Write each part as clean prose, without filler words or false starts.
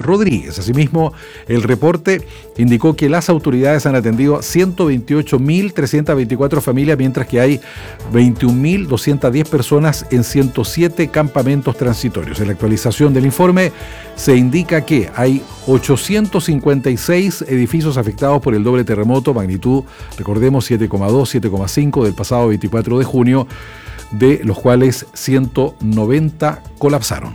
Rodríguez. Asimismo, el reporte indicó que las autoridades han atendido a 128.324 familias, mientras que hay 21.210 personas en 107 campamentos transitorios. En la actualización del informe se indica que hay 856 edificios afectados por el doble terremoto, magnitud, recordemos, 7,2, 7,5 del pasado 24 de junio, de los cuales 190 colapsaron.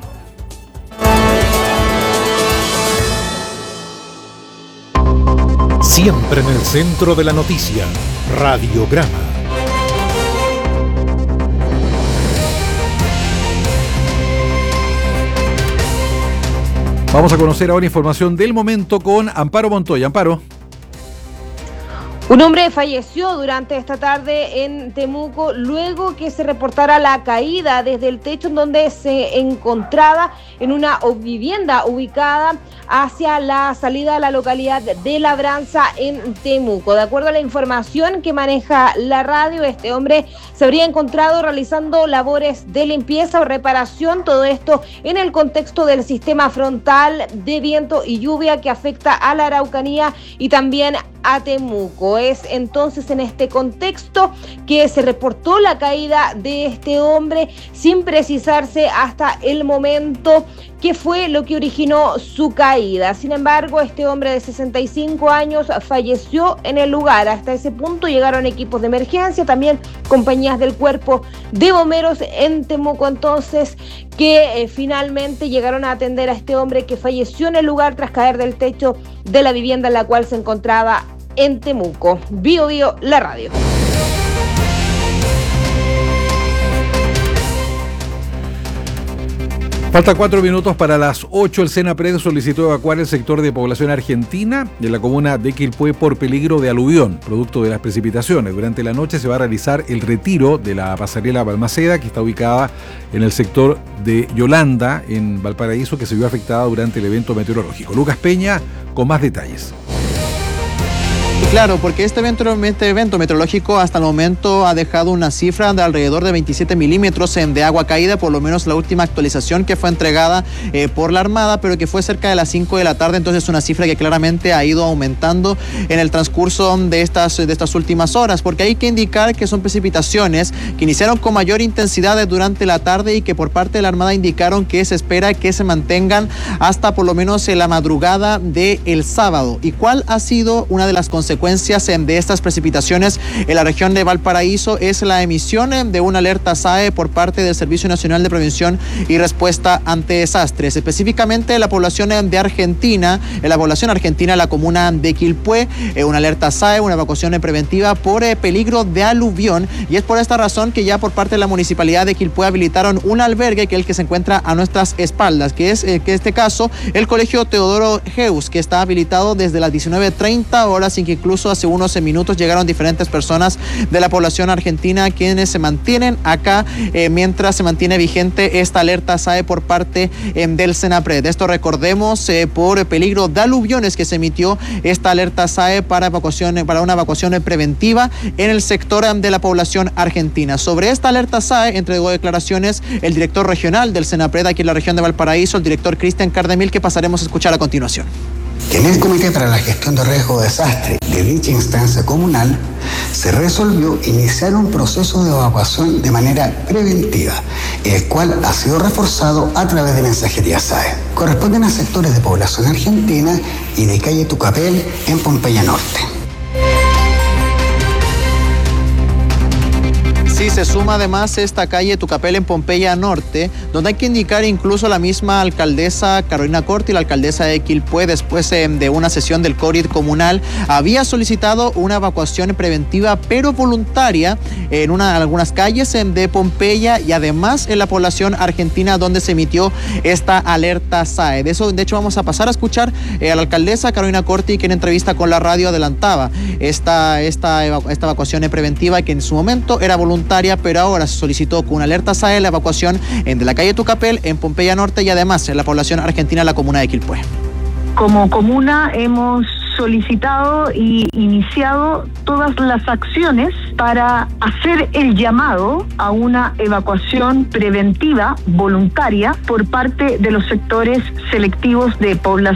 Siempre en el centro de la noticia, Radiograma. Vamos a conocer ahora información del momento con Amparo Montoya. Amparo. Un hombre falleció durante esta tarde en Temuco luego que se reportara la caída desde el techo en donde se encontraba en una vivienda ubicada hacia la salida de la localidad de Labranza en Temuco. De acuerdo a la información que maneja la radio, este hombre se habría encontrado realizando labores de limpieza o reparación, todo esto en el contexto del sistema frontal de viento y lluvia que afecta a la Araucanía y también a Temuco. Es entonces en este contexto que se reportó la caída de este hombre sin precisarse hasta el momento qué fue lo que originó su caída. Sin embargo, este hombre de 65 años falleció en el lugar. Hasta ese punto llegaron equipos de emergencia, también compañías del Cuerpo de Bomberos en Temuco, entonces, que finalmente llegaron a atender a este hombre que falleció en el lugar tras caer del techo de la vivienda en la cual se encontraba en Temuco. Bio Bio, la radio. Falta 4 minutos para las 8. El Senapred solicitó evacuar el sector de población argentina de la comuna de Quilpué por peligro de aluvión, producto de las precipitaciones. Durante la noche se va a realizar el retiro de la pasarela Balmaceda, que está ubicada en el sector de Yolanda, en Valparaíso, que se vio afectada durante el evento meteorológico. Lucas Peña con más detalles. Claro, porque este evento meteorológico hasta el momento ha dejado una cifra de alrededor de 27 milímetros de agua caída, por lo menos la última actualización que fue entregada por la Armada, pero que fue cerca de las 5 de la tarde, entonces una cifra que claramente ha ido aumentando en el transcurso de estas últimas horas, porque hay que indicar que son precipitaciones que iniciaron con mayor intensidad durante la tarde y que por parte de la Armada indicaron que se espera que se mantengan hasta por lo menos en la madrugada del sábado. ¿Y cuál ha sido una de las consecuencias de estas precipitaciones en la región de Valparaíso? Es la emisión de una alerta SAE por parte del Servicio Nacional de Prevención y Respuesta ante Desastres, específicamente la población de Argentina, la comuna de Quilpué, una alerta SAE, una evacuación preventiva por peligro de aluvión, y es por esta razón que ya por parte de la Municipalidad de Quilpué habilitaron un albergue, que es el que se encuentra a nuestras espaldas, que es que en este caso el Colegio Teodoro Heus, que está habilitado desde las 19:30 horas, sin que incluso hace unos minutos llegaron diferentes personas de la población argentina quienes se mantienen acá mientras se mantiene vigente esta alerta SAE por parte del Senapred. Esto recordemos por peligro de aluviones que se emitió esta alerta SAE para una evacuación preventiva en el sector de la población argentina. Sobre esta alerta SAE entregó declaraciones el director regional del Senapred aquí en la región de Valparaíso, el director Cristian Cardemil, que pasaremos a escuchar a continuación. En el Comité para la Gestión de Riesgo de Desastre de dicha instancia comunal se resolvió iniciar un proceso de evacuación de manera preventiva, el cual ha sido reforzado a través de mensajería SAE. Corresponden a sectores de población argentina y de calle Tucapel en Pompeya Norte. Sí, se suma además esta calle Tucapel en Pompeya Norte, donde hay que indicar incluso la misma alcaldesa Carolina Corti, la alcaldesa de Quilpué, después de una sesión del CORID comunal, había solicitado una evacuación preventiva pero voluntaria en algunas calles de Pompeya y además en la población argentina donde se emitió esta alerta SAE. De hecho vamos a pasar a escuchar a la alcaldesa Carolina Corti, que en entrevista con la radio adelantaba esta evacuación preventiva que en su momento era voluntaria, pero ahora se solicitó con una alerta SAE la evacuación de la calle Tucapel en Pompeya Norte y además en la población argentina, la comuna de Quilpué. Como comuna hemos solicitado y iniciado todas las acciones para hacer el llamado a una evacuación preventiva voluntaria por parte de los sectores selectivos de población